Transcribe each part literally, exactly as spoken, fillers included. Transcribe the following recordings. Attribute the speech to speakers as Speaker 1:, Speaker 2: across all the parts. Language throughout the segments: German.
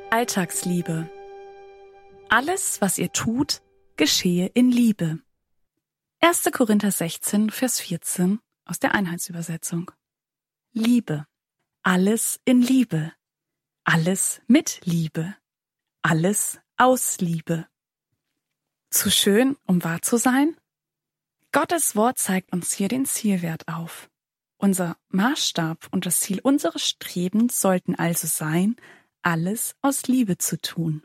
Speaker 1: Alltagsliebe. Alles, was ihr tut, geschehe in Liebe. erster Korinther sechzehn, Vers vierzehn aus der Einheitsübersetzung. Liebe. Alles in Liebe. Alles mit Liebe. Alles aus Liebe. Zu schön, um wahr zu sein? Gottes Wort zeigt uns hier den Zielwert auf. Unser Maßstab und das Ziel unseres Strebens sollten also sein, alles aus Liebe zu tun.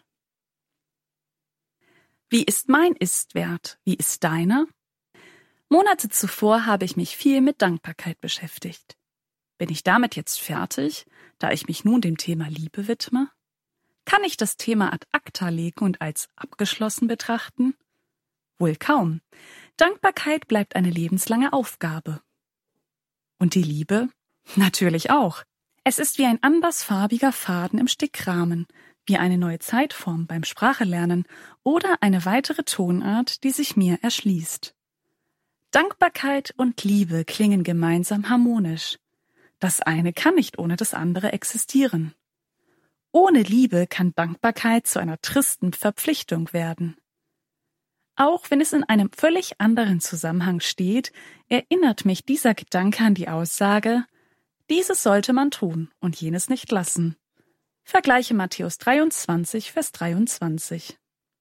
Speaker 1: Wie ist mein Ist-Wert? Wie ist deiner? Monate zuvor habe ich mich viel mit Dankbarkeit beschäftigt. Bin ich damit jetzt fertig, da ich mich nun dem Thema Liebe widme? Kann ich das Thema ad acta legen und als abgeschlossen betrachten? Wohl kaum. Dankbarkeit bleibt eine lebenslange Aufgabe. Und die Liebe? Natürlich auch. Es ist wie ein andersfarbiger Faden im Stickrahmen, wie eine neue Zeitform beim Sprachelernen oder eine weitere Tonart, die sich mir erschließt. Dankbarkeit und Liebe klingen gemeinsam harmonisch. Das eine kann nicht ohne das andere existieren. Ohne Liebe kann Dankbarkeit zu einer tristen Verpflichtung werden. Auch wenn es in einem völlig anderen Zusammenhang steht, erinnert mich dieser Gedanke an die Aussage, dieses sollte man tun und jenes nicht lassen. Vergleiche Matthäus dreiundzwanzig, Vers dreiundzwanzig.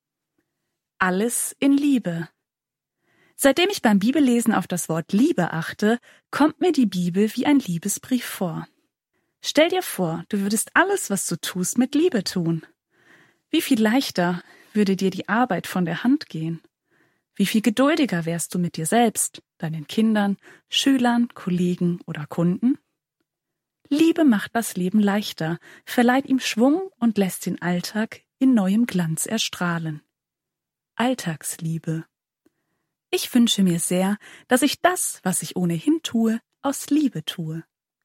Speaker 1: Alles in Liebe. Seitdem ich beim Bibellesen auf das Wort Liebe achte, kommt mir die Bibel wie ein Liebesbrief vor. Stell dir vor, du würdest alles, was du tust, mit Liebe tun. Wie viel leichter würde dir die Arbeit von der Hand gehen? Wie viel geduldiger wärst du mit dir selbst, deinen Kindern, Schülern, Kollegen oder Kunden? Liebe macht das Leben leichter, verleiht ihm Schwung und lässt den Alltag in neuem Glanz erstrahlen. Alltagsliebe. Ich wünsche mir sehr, dass ich das, was ich ohnehin tue, aus Liebe tue.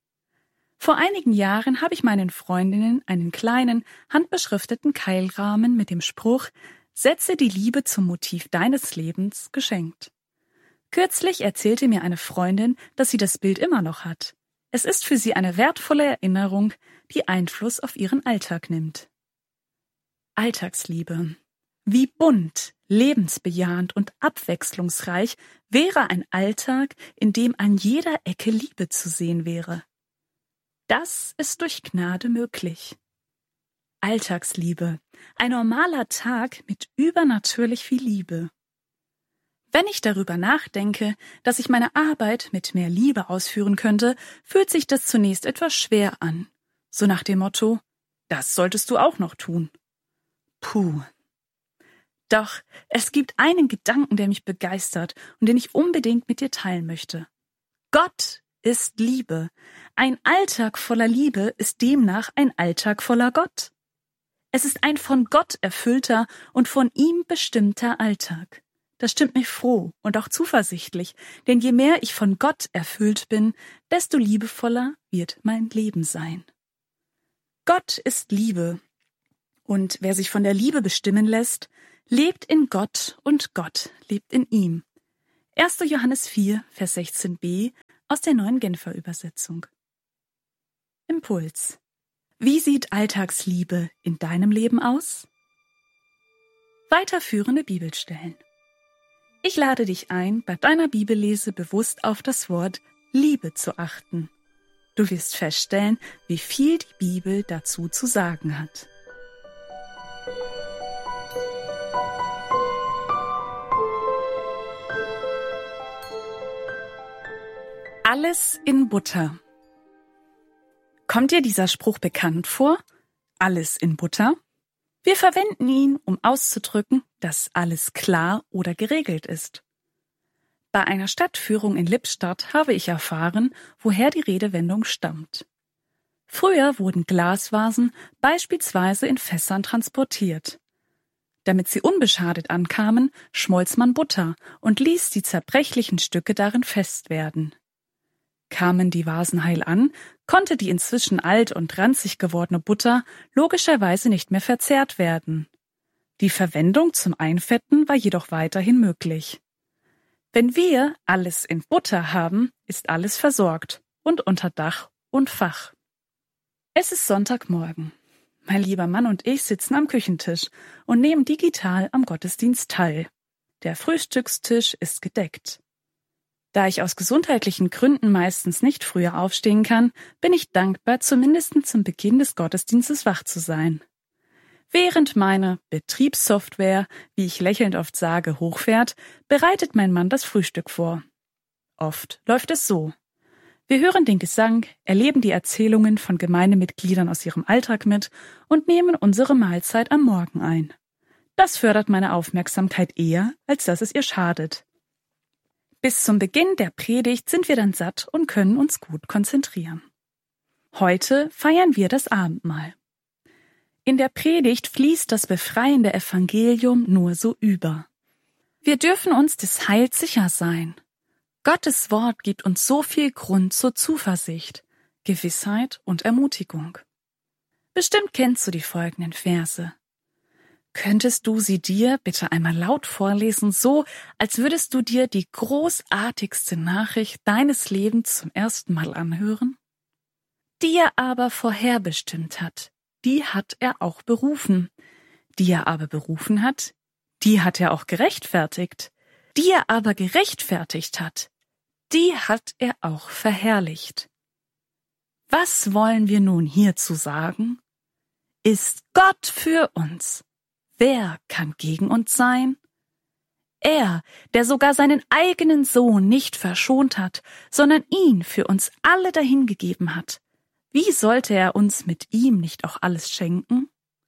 Speaker 1: Vor einigen Jahren habe ich meinen Freundinnen einen kleinen, handbeschrifteten Keilrahmen mit dem Spruch »Setze die Liebe zum Motiv deines Lebens« geschenkt. Kürzlich erzählte mir eine Freundin, dass sie das Bild immer noch hat. Es ist für sie eine wertvolle Erinnerung, die Einfluss auf ihren Alltag nimmt. Alltagsliebe. Wie bunt, lebensbejahend und abwechslungsreich wäre ein Alltag, in dem an jeder Ecke Liebe zu sehen wäre. Das ist durch Gnade möglich. Alltagsliebe. Ein normaler Tag mit übernatürlich viel Liebe. Wenn ich darüber nachdenke, dass ich meine Arbeit mit mehr Liebe ausführen könnte, fühlt sich das zunächst etwas schwer an. So nach dem Motto, das solltest du auch noch tun. Puh. Doch es gibt einen Gedanken, der mich begeistert und den ich unbedingt mit dir teilen möchte. Gott ist Liebe. Ein Alltag voller Liebe ist demnach ein Alltag voller Gott. Es ist ein von Gott erfüllter und von ihm bestimmter Alltag. Das stimmt mich froh und auch zuversichtlich, denn je mehr ich von Gott erfüllt bin, desto liebevoller wird mein Leben sein. Gott ist Liebe, und wer sich von der Liebe bestimmen lässt, lebt in Gott und Gott lebt in ihm. erster Johannes vier, Vers sechzehn b aus der Neuen Genfer Übersetzung. Impuls. Wie sieht Alltagsliebe in deinem Leben aus? Weiterführende Bibelstellen. Ich lade dich ein, bei deiner Bibellese bewusst auf das Wort Liebe zu achten. Du wirst feststellen, wie viel die Bibel dazu zu sagen hat. Alles in Butter. Kommt dir dieser Spruch bekannt vor? Alles in Butter? Wir verwenden ihn, um auszudrücken, dass alles klar oder geregelt ist. Bei einer Stadtführung in Lippstadt habe ich erfahren, woher die Redewendung stammt. Früher wurden Glasvasen beispielsweise in Fässern transportiert. Damit sie unbeschadet ankamen, schmolz man Butter und ließ die zerbrechlichen Stücke darin fest werden. Kamen die Vasen heil an, konnte die inzwischen alt und ranzig gewordene Butter logischerweise nicht mehr verzehrt werden. Die Verwendung zum Einfetten war jedoch weiterhin möglich. Wenn wir alles in Butter haben, ist alles versorgt und unter Dach und Fach. Es ist Sonntagmorgen. Mein lieber Mann und ich sitzen am Küchentisch und nehmen digital am Gottesdienst teil. Der Frühstückstisch ist gedeckt. Da ich aus gesundheitlichen Gründen meistens nicht früher aufstehen kann, bin ich dankbar, zumindest zum Beginn des Gottesdienstes wach zu sein. Während meine Betriebssoftware, wie ich lächelnd oft sage, hochfährt, bereitet mein Mann das Frühstück vor. Oft läuft es so. Wir hören den Gesang, erleben die Erzählungen von Gemeindemitgliedern aus ihrem Alltag mit und nehmen unsere Mahlzeit am Morgen ein. Das fördert meine Aufmerksamkeit eher, als dass es ihr schadet. Bis zum Beginn der Predigt sind wir dann satt und können uns gut konzentrieren. Heute feiern wir das Abendmahl. In der Predigt fließt das befreiende Evangelium nur so über. Wir dürfen uns des Heils sicher sein. Gottes Wort gibt uns so viel Grund zur Zuversicht, Gewissheit und Ermutigung. Bestimmt kennst du die folgenden Verse. Könntest du sie dir bitte einmal laut vorlesen, so als würdest du dir die großartigste Nachricht deines Lebens zum ersten Mal anhören? Die er aber vorherbestimmt hat, die hat er auch berufen. Die er aber berufen hat, die hat er auch gerechtfertigt. Die er aber gerechtfertigt hat, die hat er auch verherrlicht. Was wollen wir nun hierzu sagen? Ist Gott für uns? Wer kann gegen uns sein? Er, der sogar seinen eigenen Sohn nicht verschont hat, sondern ihn für uns alle dahingegeben hat. Wie sollte er uns mit ihm nicht auch alles schenken?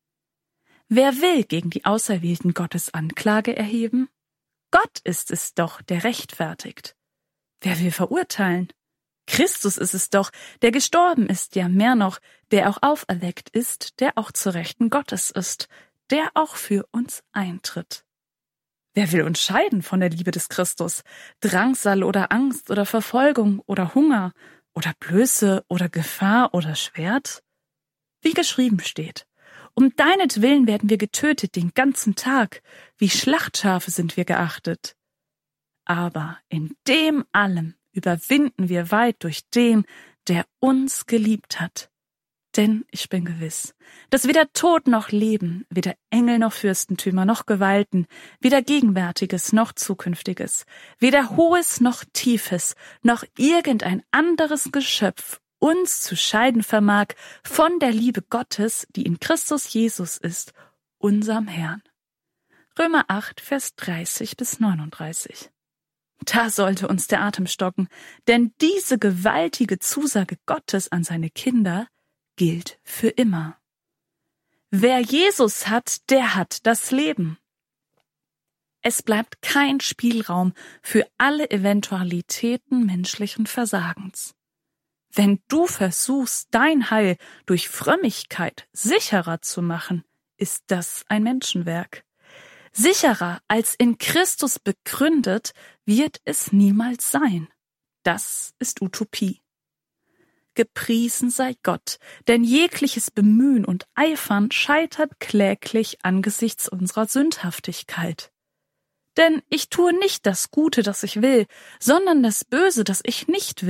Speaker 1: Wer will gegen die Auserwählten Gottes Anklage erheben? Gott ist es doch, der rechtfertigt. Wer will verurteilen? Christus ist es doch, der gestorben ist, ja mehr noch, der auch auferweckt ist, der auch zur Rechten Gottes ist, der auch für uns eintritt. Wer will uns scheiden von der Liebe des Christus? Drangsal oder Angst oder Verfolgung oder Hunger oder Blöße oder Gefahr oder Schwert? Wie geschrieben steht, um deinetwillen werden wir getötet den ganzen Tag, wie Schlachtschafe sind wir geachtet. Aber in dem allem überwinden wir weit durch den, der uns geliebt hat. Denn ich bin gewiss, dass weder Tod noch Leben, weder Engel noch Fürstentümer noch Gewalten, weder Gegenwärtiges noch Zukünftiges, weder Hohes noch Tiefes, noch irgendein anderes Geschöpf uns zu scheiden vermag von der Liebe Gottes, die in Christus Jesus ist, unserem Herrn. Römer acht, Vers dreißig bis neununddreißig. Da sollte uns der Atem stocken, denn diese gewaltige Zusage Gottes an seine Kinder gilt für immer. Wer Jesus hat, der hat das Leben. Es bleibt kein Spielraum für alle Eventualitäten menschlichen Versagens. Wenn du versuchst, dein Heil durch Frömmigkeit sicherer zu machen, ist das ein Menschenwerk. Sicherer als in Christus begründet wird es niemals sein. Das ist Utopie. Gepriesen sei Gott, denn jegliches Bemühen und Eifern scheitert kläglich angesichts unserer Sündhaftigkeit. Denn ich tue nicht das Gute, das ich will, sondern das Böse, das ich nicht will.